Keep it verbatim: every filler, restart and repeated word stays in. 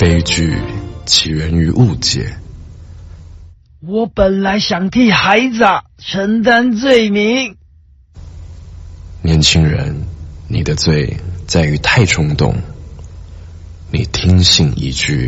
悲剧起源于误解。 我本来想替孩子承担罪名。 年轻人，你的罪在于太冲动，你听信一句